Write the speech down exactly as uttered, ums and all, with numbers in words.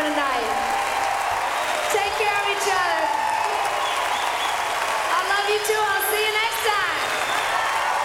having a night. Take care of each other. I love you too. I'll